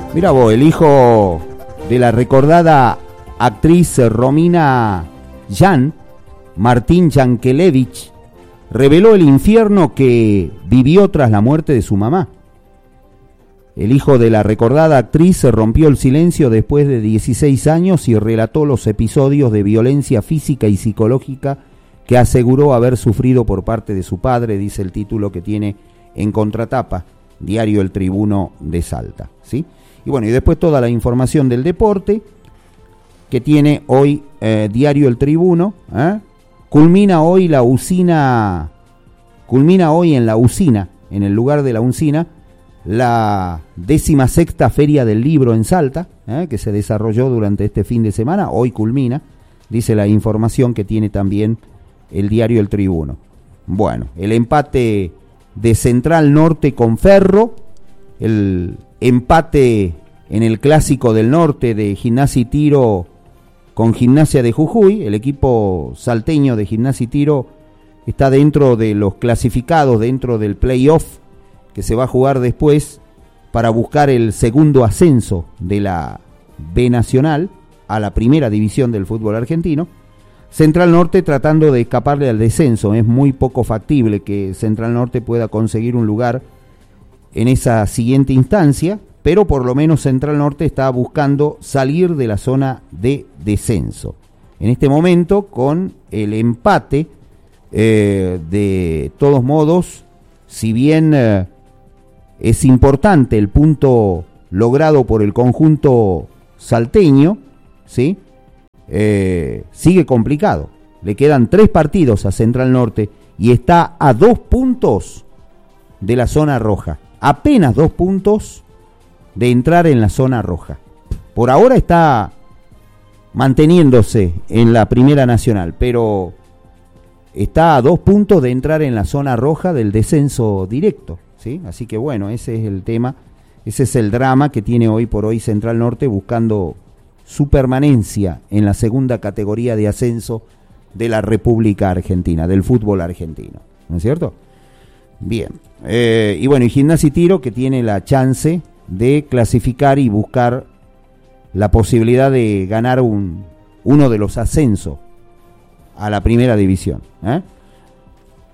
Mira vos, el hijo de la recordada actriz Romina Yan, Martín Yankelevich, reveló el infierno que vivió tras la muerte de su mamá. El hijo de la recordada actriz rompió el silencio después de 16 años y relató los episodios de violencia física y psicológica que aseguró haber sufrido por parte de su padre, dice el título que tiene en contratapa Diario El Tribuno de Salta, ¿sí? Y bueno, y después toda la información del deporte que tiene hoy Diario El Tribuno, culmina hoy en la usina, en el lugar de la usina, la 16ª Feria del Libro en Salta, que se desarrolló durante este fin de semana, hoy culmina, dice la información que tiene también el Diario El Tribuno. Bueno, el empate de Central Norte con Ferro, el empate en el Clásico del Norte de Gimnasia y Tiro con Gimnasia de Jujuy. El equipo salteño de Gimnasia y Tiro está dentro de los clasificados, dentro del playoff que se va a jugar después para buscar el segundo ascenso de la B Nacional a la primera división del fútbol argentino. Central Norte tratando de escaparle al descenso. Es muy poco factible que Central Norte pueda conseguir un lugar en esa siguiente instancia, pero por lo menos Central Norte está buscando salir de la zona de descenso. En este momento, con el empate, de todos modos, si bien es importante el punto logrado por el conjunto salteño, ¿sí? Sigue complicado. Le quedan 3 partidos a Central Norte y está a 2 puntos de la zona roja. Apenas 2 puntos de entrar en la zona roja. Por ahora está manteniéndose en la Primera Nacional, pero está a 2 puntos de entrar en la zona roja del descenso directo, ¿sí? Así que bueno, ese es el tema, ese es el drama que tiene hoy por hoy Central Norte buscando su permanencia en la segunda categoría de ascenso de la República Argentina, del fútbol argentino, ¿no es cierto? Bien, y bueno, y Gimnasia y Tiro que tiene la chance de clasificar y buscar la posibilidad de ganar uno de los ascensos a la primera división,